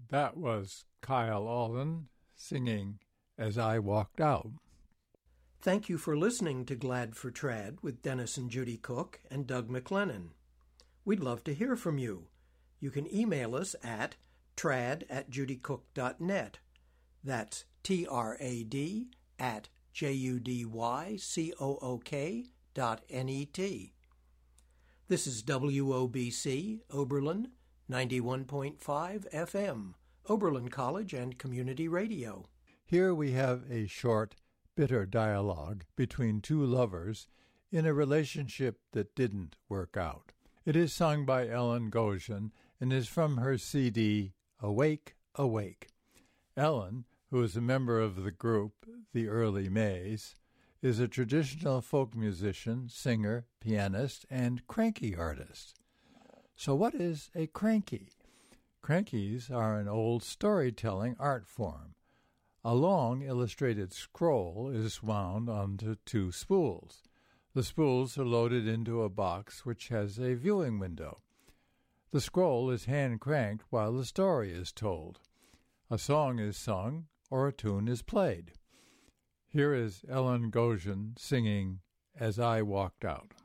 That was Kyle Alden singing As I Walked Out. Thank you for listening to Glad for Trad with Dennis and Judy Cook and Doug McLennan. We'd love to hear from you. You can email us at trad@judycook.net. That's trad@judycook.net. This is WOBC, Oberlin, 91.5 FM, Oberlin College and Community Radio. Here we have a short, bitter dialogue between two lovers in a relationship that didn't work out. It is sung by Ellen Goshen and is from her CD, Awake, Awake. Ellen, who is a member of the group The Early Mays, is a traditional folk musician, singer, pianist, and cranky artist. So what is a cranky? Crankies are an old storytelling art form. A long illustrated scroll is wound onto two spools. The spools are loaded into a box which has a viewing window. The scroll is hand-cranked while the story is told. A song is sung or a tune is played. Here is Ellen Goshen singing As I Walked Out.